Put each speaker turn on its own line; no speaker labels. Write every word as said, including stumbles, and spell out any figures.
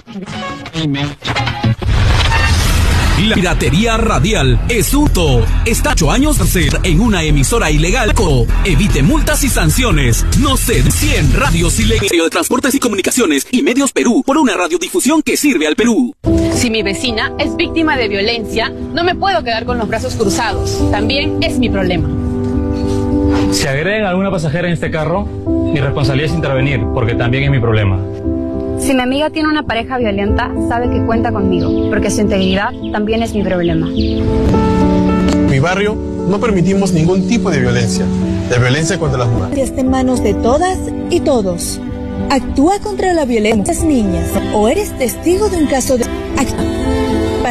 La piratería radial es un to. Está ocho años de ser en una emisora ilegal. Evite multas y sanciones. No sé, cien radios ilegales de Transportes y Comunicaciones y Medios Perú por una radiodifusión que sirve al Perú.
Si mi vecina es víctima de violencia, no me puedo quedar con los brazos cruzados. También es mi problema.
Si agreden a alguna pasajera en este carro, mi responsabilidad es intervenir, porque también es mi problema.
Si mi amiga tiene una pareja violenta, sabe que cuenta conmigo, porque su integridad también es mi problema.
En mi barrio no permitimos ningún tipo de violencia, de violencia contra las mujeres.
Está en manos de todas y todos. Actúa contra la violencia de las niñas o eres testigo de un caso de... Actúa.